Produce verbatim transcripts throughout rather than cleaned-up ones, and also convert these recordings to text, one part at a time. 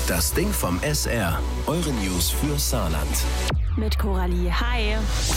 Das Ding vom S R. Eure News für Saarland. Mit Coralie. Hi.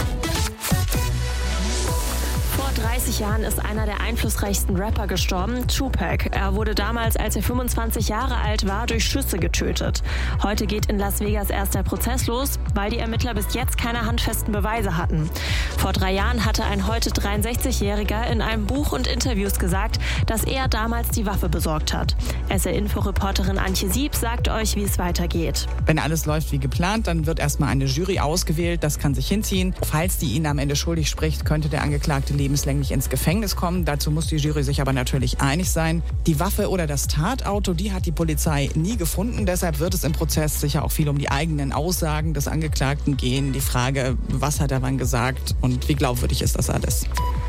Vor dreißig Jahren ist einer der einflussreichsten Rapper gestorben, Tupac. Er wurde damals, als er fünfundzwanzig Jahre alt war, durch Schüsse getötet. Heute geht in Las Vegas erst der Prozess los, weil die Ermittler bis jetzt keine handfesten Beweise hatten. Vor drei Jahren hatte ein heute dreiundsechzigjähriger in einem Buch und Interviews gesagt, dass er damals die Waffe besorgt hat. S R-Info-Reporterin Antje Sieb sagt euch, wie es weitergeht. Wenn alles läuft wie geplant, dann wird erstmal eine Jury ausgewählt. Das kann sich hinziehen. Falls die ihn am Ende schuldig spricht, könnte der Angeklagte lebenslänglich ins Gefängnis kommen. Dazu muss die Jury sich aber natürlich einig sein. Die Waffe oder das Tatauto, die hat die Polizei nie gefunden. Deshalb wird es im Prozess sicher auch viel um die eigenen Aussagen des Angeklagten gehen. Die Frage, was hat er wann gesagt und wie glaubwürdig ist das alles?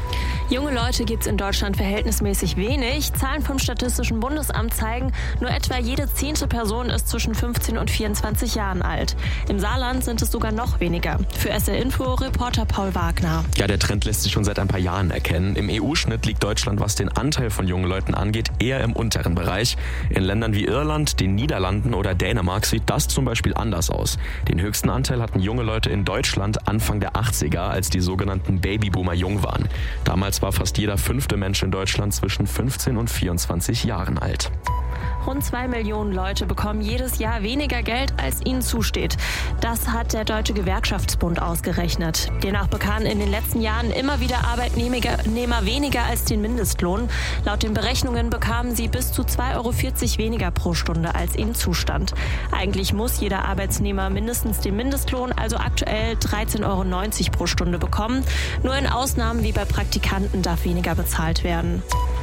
Junge Leute gibt es in Deutschland verhältnismäßig wenig. Zahlen vom Statistischen Bundesamt zeigen, nur etwa jede zehnte Person ist zwischen fünfzehn und vierundzwanzig Jahren alt. Im Saarland sind es sogar noch weniger. Für S R-Info Reporter Paul Wagner. Ja, der Trend lässt sich schon seit ein paar Jahren erkennen. Im E U-Schnitt liegt Deutschland, was den Anteil von jungen Leuten angeht, eher im unteren Bereich. In Ländern wie Irland, den Niederlanden oder Dänemark sieht das zum Beispiel anders aus. Den höchsten Anteil hatten junge Leute in Deutschland Anfang der achtziger, als die sogenannten Babyboomer jung waren. Damals war fast jeder fünfte Mensch in Deutschland zwischen fünfzehn und vierundzwanzig Jahren alt. Rund zwei Millionen Leute bekommen jedes Jahr weniger Geld, als ihnen zusteht. Das hat der Deutsche Gewerkschaftsbund ausgerechnet. Demnach bekamen in den letzten Jahren immer wieder Arbeitnehmer weniger als den Mindestlohn. Laut den Berechnungen bekamen sie bis zu zwei Euro vierzig weniger pro Stunde, als ihnen zustand. Eigentlich muss jeder Arbeitnehmer mindestens den Mindestlohn, also aktuell dreizehn Euro neunzig pro Stunde bekommen. Nur in Ausnahmen wie bei Praktikanten darf weniger bezahlt werden.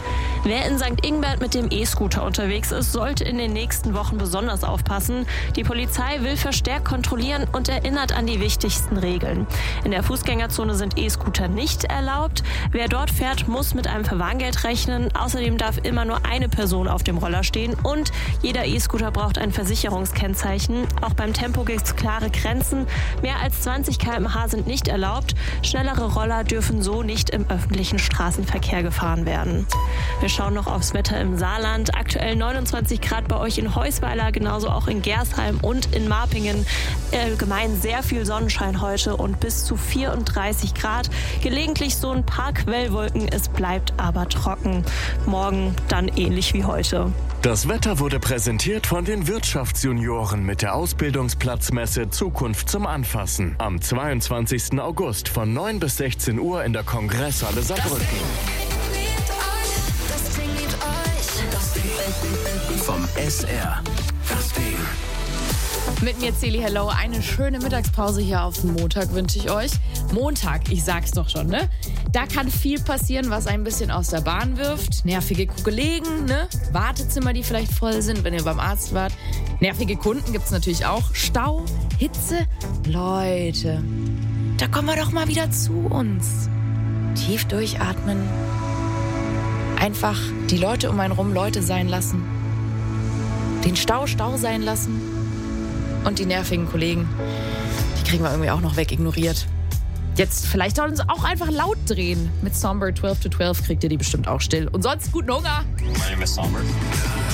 Wer in Sankt Ingbert mit dem E-Scooter unterwegs ist, sollte in den nächsten Wochen besonders aufpassen. Die Polizei will verstärkt kontrollieren und erinnert an die wichtigsten Regeln. In der Fußgängerzone sind E-Scooter nicht erlaubt. Wer dort fährt, muss mit einem Verwarngeld rechnen. Außerdem darf immer nur eine Person auf dem Roller stehen und jeder E-Scooter braucht ein Versicherungskennzeichen. Auch beim Tempo gibt es klare Grenzen. Mehr als zwanzig Kilometer pro Stunde sind nicht erlaubt. Schnellere Roller dürfen so nicht im öffentlichen Straßenverkehr gefahren werden. Wir schauen noch aufs Wetter im Saarland. Aktuell neunundzwanzig Grad bei euch in Heusweiler, genauso auch in Gersheim und in Marpingen. Allgemein sehr viel Sonnenschein heute und bis zu vierunddreißig Grad. Gelegentlich so ein paar Quellwolken, es bleibt aber trocken. Morgen dann ähnlich wie heute. Das Wetter wurde präsentiert von den Wirtschaftsjunioren mit der Ausbildungsplatzmesse Zukunft zum Anfassen. Am zweiundzwanzigsten August von neun bis sechzehn Uhr in der Kongresshalle Saarbrücken. Vom S R. Das Ding. Mit mir Celi Hello. Eine schöne Mittagspause hier auf dem Montag wünsche ich euch. Montag, ich sag's doch schon, ne? Da kann viel passieren, was ein bisschen aus der Bahn wirft. Nervige Kollegen, ne? Wartezimmer, die vielleicht voll sind, wenn ihr beim Arzt wart. Nervige Kunden gibt's natürlich auch. Stau, Hitze. Leute, da kommen wir doch mal wieder zu uns. Tief durchatmen. Einfach die Leute um einen rum Leute sein lassen. Den Stau Stau sein lassen. Und die nervigen Kollegen, die kriegen wir irgendwie auch noch wegignoriert. Jetzt vielleicht sollen uns auch einfach laut drehen. Mit Somber zwölf to zwölf kriegt ihr die bestimmt auch still. Und sonst guten Hunger. My name is Somber.